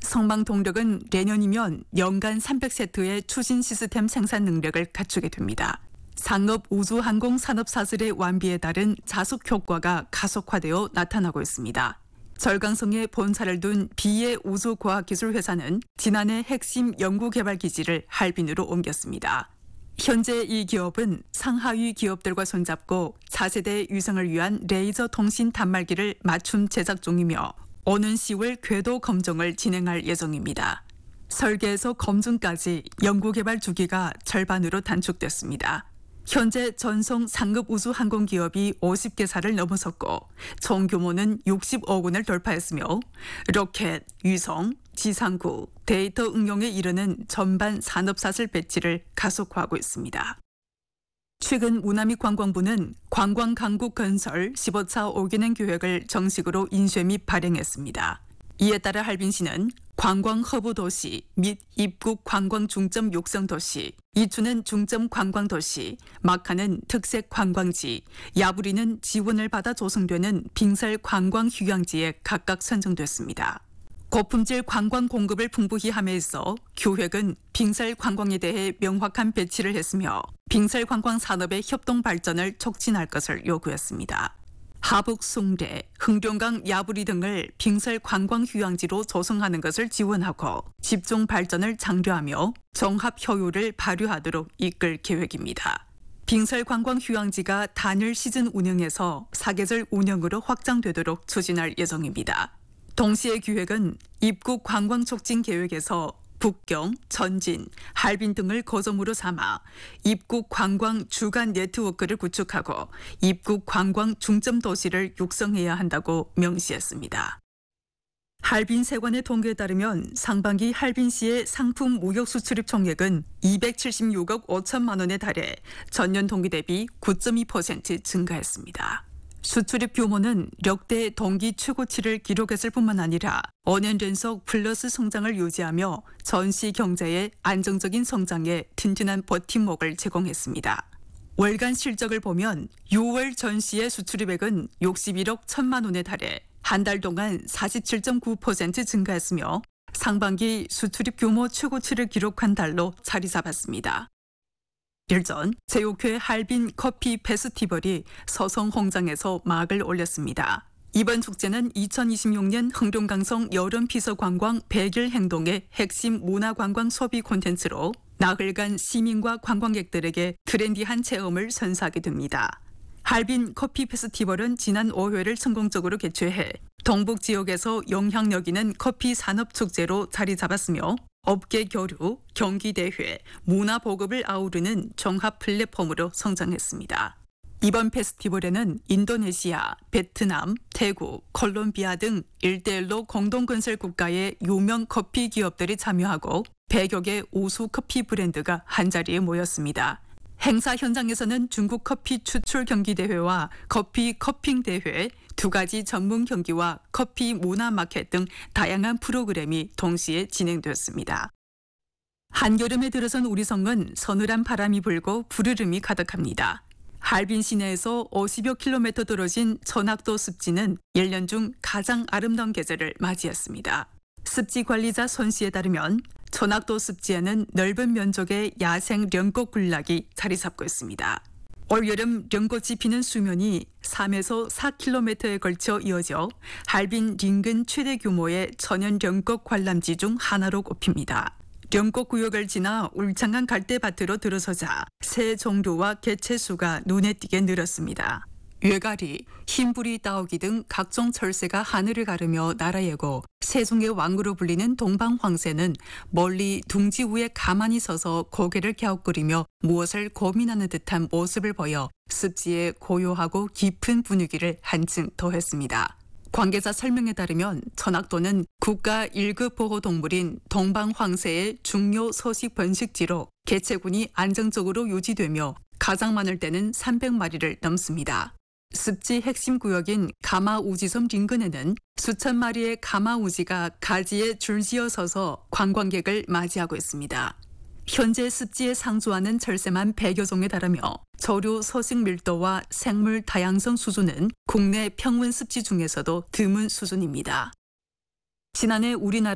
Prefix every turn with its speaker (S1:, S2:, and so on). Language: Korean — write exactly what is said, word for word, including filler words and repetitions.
S1: 성망동력은 내년이면 연간 삼백 세트의 추진 시스템 생산 능력을 갖추게 됩니다. 상업 우주항공 산업 사슬의 완비에 따른 자속 효과가 가속화되어 나타나고 있습니다. 절강성에 본사를 둔 비의 우주과학기술회사는 지난해 핵심 연구개발기지를 할빈으로 옮겼습니다. 현재 이 기업은 상하위 기업들과 손잡고 차세대 위성을 위한 레이저 통신 단말기를 맞춤 제작 중이며 오는 시월 궤도 검증을 진행할 예정입니다. 설계에서 검증까지 연구개발 주기가 절반으로 단축됐습니다. 현재 전송 상급 우주항공 기업이 오십 개사를 넘어섰고 총 규모는 육십억 원을 돌파했으며 로켓, 위성, 지상구, 데이터 응용에 이르는 전반 산업사슬 배치를 가속화하고 있습니다. 최근 우남미관광부는 관광강국 건설 십오 차 오 개년 계획을 정식으로 인쇄 및 발행했습니다. 이에 따라 할빈시는 관광 허브 도시 및 입국 관광 중점 육성 도시, 이추는 중점 관광 도시, 마카는 특색 관광지, 야부리는 지원을 받아 조성되는 빙살 관광 휴양지에 각각 선정됐습니다. 고품질 관광 공급을 풍부히 함에 있어 교획은 빙살 관광에 대해 명확한 배치를 했으며 빙살 관광 산업의 협동 발전을 촉진할 것을 요구했습니다. 하북, 숭례, 흥룡강, 야부리 등을 빙살 관광 휴양지로 조성하는 것을 지원하고 집중 발전을 장려하며 종합 효율을 발휘하도록 이끌 계획입니다. 빙살 관광 휴양지가 단일 시즌 운영에서 사계절 운영으로 확장되도록 추진할 예정입니다. 동시에 기획은 입국 관광 촉진 계획에서 북경, 전진, 할빈 등을 거점으로 삼아 입국 관광 주간 네트워크를 구축하고 입국 관광 중점 도시를 육성해야 한다고 명시했습니다. 할빈 세관의 통계에 따르면 상반기 할빈시의 상품 무역 수출입 총액은 이백칠십육억 오천만 원에 달해 전년 동기 대비 구 점 이 퍼센트 증가했습니다. 수출입 규모는 역대 동기 최고치를 기록했을 뿐만 아니라 오 년 연속 플러스 성장을 유지하며 전시 경제의 안정적인 성장에 튼튼한 버팀목을 제공했습니다. 월간 실적을 보면 유월 전시의 수출입액은 육십일억 천만 원에 달해 한 달 동안 사십칠 점 구 퍼센트 증가했으며 상반기 수출입 규모 최고치를 기록한 달로 자리 잡았습니다. 일전 제육회 할빈 커피 페스티벌이 서성홍장에서 막을 올렸습니다. 이번 축제는 이천이십육 년 흥룡강성 여름 피서 관광 백 일 행동의 핵심 문화관광 소비 콘텐츠로 나흘간 시민과 관광객들에게 트렌디한 체험을 선사하게 됩니다. 할빈 커피 페스티벌은 지난 오 회를 성공적으로 개최해 동북 지역에서 영향력 있는 커피 산업 축제로 자리 잡았으며 업계 교류, 경기대회, 문화 보급을 아우르는 종합 플랫폼으로 성장했습니다. 이번 페스티벌에는 인도네시아, 베트남, 태국, 콜롬비아 등 일대일로 공동건설 국가의 유명 커피 기업들이 참여하고 백여 개 우수 커피 브랜드가 한자리에 모였습니다. 행사 현장에서는 중국 커피 추출 경기대회와 커피 커핑 대회, 두 가지 전문 경기와 커피 문화 마켓 등 다양한 프로그램이 동시에 진행되었습니다. 한여름에 들어선 우리 성은 서늘한 바람이 불고 부르름이 가득합니다. 할빈 시내에서 오십여 킬로미터 떨어진 전학도 습지는 일 년 중 가장 아름다운 계절을 맞이했습니다. 습지 관리자 손 씨에 따르면 전학도 습지에는 넓은 면적의 야생 령꽃 군락이 자리 잡고 있습니다. 올여름 령꽃이 피는 수면이 삼에서 사 킬로미터에 걸쳐 이어져 할빈 인근 최대 규모의 천연 령꽃 관람지 중 하나로 꼽힙니다. 령꽃 구역을 지나 울창한 갈대밭으로 들어서자 새 종류와 개체 수가 눈에 띄게 늘었습니다. 외가리, 흰부리 따오기 등 각종 철새가 하늘을 가르며 날아예고 새종의 왕으로 불리는 동방황새는 멀리 둥지 위에 가만히 서서 고개를 갸웃거리며 무엇을 고민하는 듯한 모습을 보여 습지의 고요하고 깊은 분위기를 한층 더했습니다. 관계자 설명에 따르면 전학도는 국가 일 급 보호동물인 동방황새의 중요 서식 번식지로 개체군이 안정적으로 유지되며 가장 많을 때는 삼백 마리를 넘습니다. 습지 핵심 구역인 가마우지섬 인근에는 수천 마리의 가마우지가 가지에 줄지어 서서 관광객을 맞이하고 있습니다. 현재 습지에 상주하는 철새만 백여 종에 달하며 저류 서식 밀도와 생물 다양성 수준은 국내 평원 습지 중에서도 드문 수준입니다. 지난해 우리나라